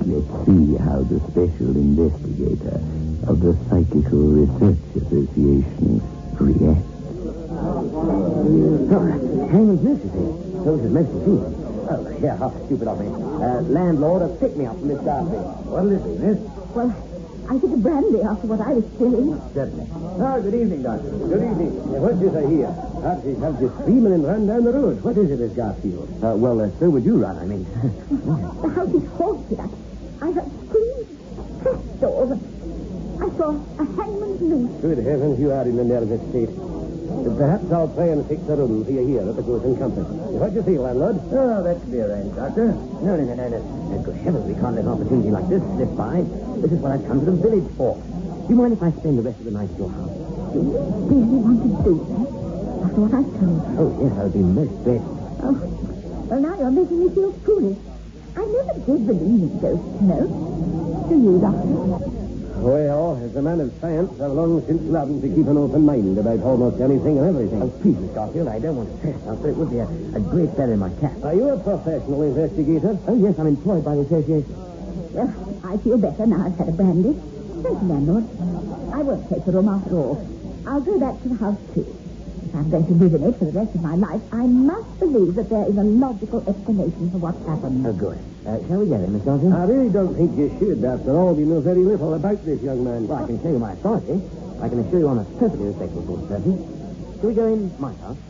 Let's see how the special investigator of the Psychical Research Association reacts. Hangman's nurse is here. So is his medical team. Oh, yeah, how stupid of me. Landlord, a pick-me-up from Miss Darcy. What'll it be, miss? Well, I took a brandy after what I was feeling. Certainly. Oh, good evening, Doctor. Good evening. What is I hear? Have you screaming and run down the road. What is it, Miss Garfield? So would you run, I mean. The house is haunted. I heard screams, trapdoors. I saw a hangman's noose. Good heavens, you are in a nervous state. Perhaps I'll try and fix a room for you here at the Goose and Compass. What do you feel, landlord? Oh, that can be arranged, Doctor. No. Good heavens, we can't let an opportunity like this slip by. This is what I've come to the village for. Do you mind if I spend the rest of the night at your house? Do you really want to do that? After what I've told you? Oh, yes, I'll be most grateful. Oh, well, now you're making me feel foolish. I never did believe in ghosts, no. Do you, Doctor? Well, as a man of science, I've long since learned to keep an open mind about almost anything and everything. Oh, please, Miss Garfield, I don't want to trespass, but it would be a great feather in my cap. Are you a professional investigator? Oh, yes, I'm employed by the association. Well, I feel better now I've had a brandy. Thank you, landlord. I won't take the room after all. I'll go back to the house, too. If I'm going to live in it for the rest of my life, I must believe that there is a logical explanation for what's happened. Oh, good. Shall we get him, Miss Garfield? I really don't think you should. After all, we know very little about this young man. Well, I can show you my authority. I can assure you I'm a perfectly respectable sort of person. Shall we go in my house?